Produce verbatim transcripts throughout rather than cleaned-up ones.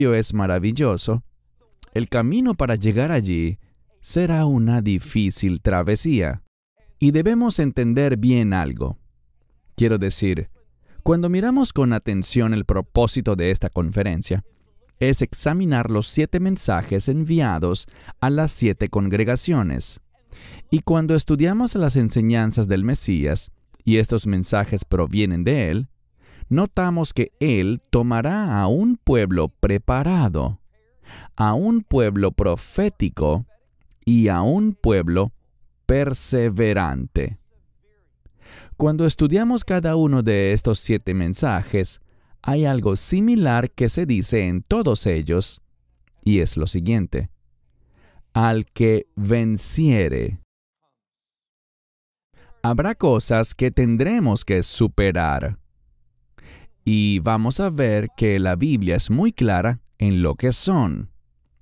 es maravilloso, el camino para llegar allí será una difícil travesía. Y debemos entender bien algo. Quiero decir, cuando miramos con atención el propósito de esta conferencia, es examinar los siete mensajes enviados a las siete congregaciones. Y cuando estudiamos las enseñanzas del Mesías, y estos mensajes provienen de Él, notamos que Él tomará a un pueblo preparado, a un pueblo profético y a un pueblo perseverante. Cuando estudiamos cada uno de estos siete mensajes, hay algo similar que se dice en todos ellos, y es lo siguiente: al que venciere. Habrá cosas que tendremos que superar. Y vamos a ver que la Biblia es muy clara en lo que son.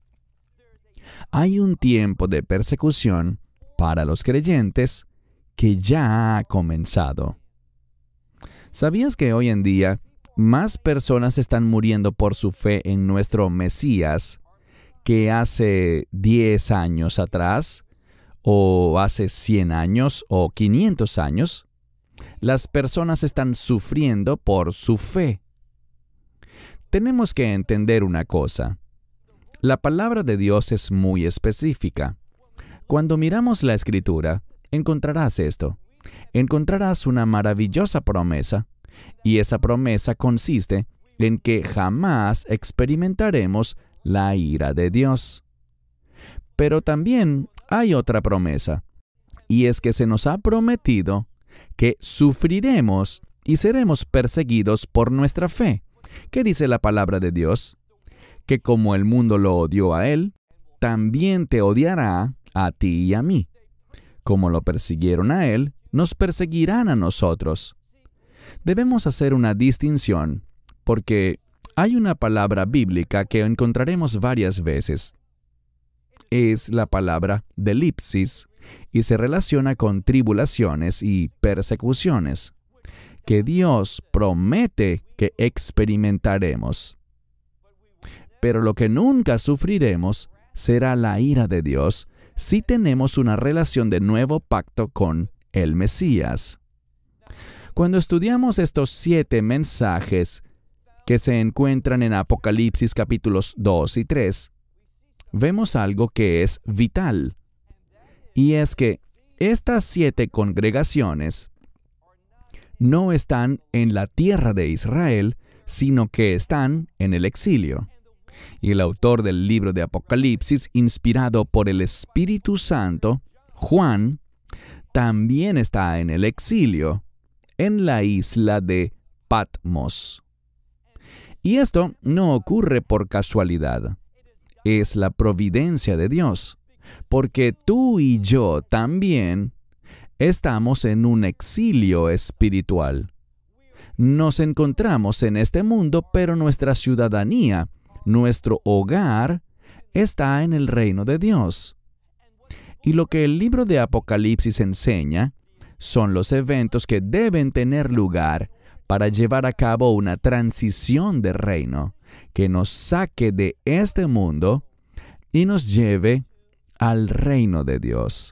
Hay un tiempo de persecución para los creyentes que ya ha comenzado. ¿Sabías que hoy en día más personas están muriendo por su fe en nuestro Mesías que hace diez años atrás, o hace cien años, o quinientos años? Las personas están sufriendo por su fe. Tenemos que entender una cosa. La palabra de Dios es muy específica. Cuando miramos la Escritura, encontrarás esto. Encontrarás una maravillosa promesa, y esa promesa consiste en que jamás experimentaremos la ira de Dios. Pero también hay otra promesa, y es que se nos ha prometido que sufriremos y seremos perseguidos por nuestra fe. ¿Qué dice la palabra de Dios? Que como el mundo lo odió a Él, también te odiará a ti y a mí. Como lo persiguieron a Él, nos perseguirán a nosotros. Debemos hacer una distinción, porque hay una palabra bíblica que encontraremos varias veces. Es la palabra delipsis, y se relaciona con tribulaciones y persecuciones, que Dios promete que experimentaremos. Pero lo que nunca sufriremos será la ira de Dios si tenemos una relación de nuevo pacto con el Mesías. Cuando estudiamos estos siete mensajes que se encuentran en Apocalipsis capítulos dos y tres, vemos algo que es vital. Y es que estas siete congregaciones no están en la tierra de Israel, sino que están en el exilio. Y el autor del libro de Apocalipsis, inspirado por el Espíritu Santo, Juan, también está en el exilio, en la isla de Patmos. Y esto no ocurre por casualidad. Es la providencia de Dios, porque tú y yo también estamos en un exilio espiritual. Nos encontramos en este mundo, pero nuestra ciudadanía, nuestro hogar, está en el reino de Dios. Y lo que el libro de Apocalipsis enseña son los eventos que deben tener lugar para llevar a cabo una transición de reino que nos saque de este mundo y nos lleve al reino de Dios.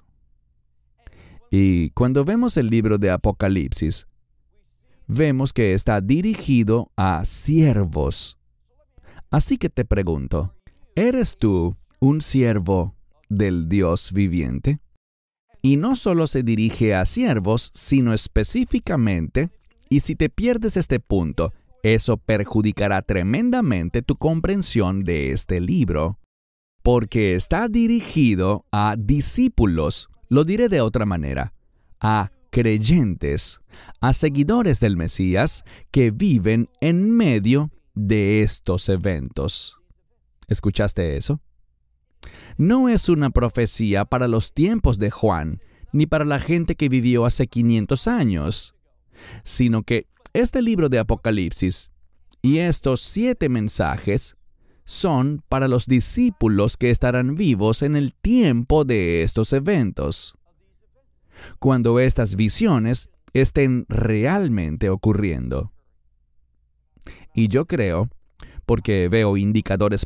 Y cuando vemos el libro de Apocalipsis, vemos que está dirigido a siervos. Así que te pregunto, ¿eres tú un siervo del Dios viviente? Y no solo se dirige a siervos, sino específicamente, y si te pierdes este punto, eso perjudicará tremendamente tu comprensión de este libro, porque está dirigido a discípulos, lo diré de otra manera, a creyentes, a seguidores del Mesías que viven en medio de estos eventos. ¿Escuchaste eso? No es una profecía para los tiempos de Juan, ni para la gente que vivió hace quinientos años, sino que este libro de Apocalipsis y estos siete mensajes son para los discípulos que estarán vivos en el tiempo de estos eventos, cuando estas visiones estén realmente ocurriendo. Y yo creo, porque veo indicadores